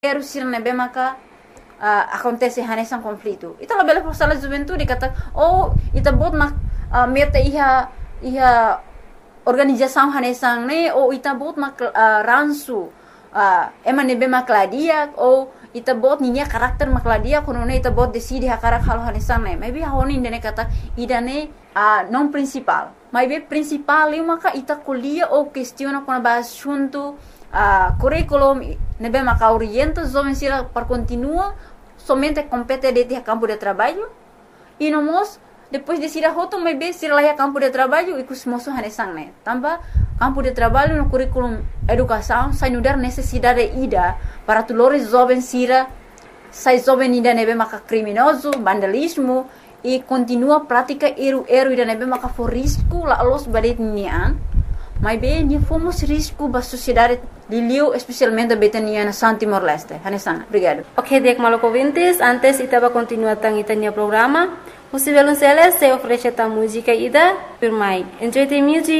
quero ser nebe maka acontece hanesan conflito. Ita la bela por sala juventude kata ita bot mak meta iha organização hanesan ne ita bot mak ransu ema nebe makladia ita bot ninya karakter makladia kono ne ita bot decide hakarak halo hanesan ne maybe honi ne kata idane non principal maybe principal maka ita kuliah questiona com a assunto curriculum nebe maka orienta jovem sira para continua somente compete de ter campo de trabalho e nós depois de ir a roto maybe sira lá campo de trabalho e kus moço hanesan ne tamba campo de trabalho no currículum educação sai não dar necessidade ida para tulores jovens sira sai jovem ida nebe maka criminoso vandalismo e continua prática eru ida nebe maka for risco la los badet nian maybe ni fomos risco ba sociedade Liliu, especialmente Betania na Santi Timor-Leste. Hanesana, obrigado. Ok, Diek Maloko Vintes, antes itaba continuar tang itanya programa. Você velunceles se oferece ta música ida, firmai. Enjoy the music.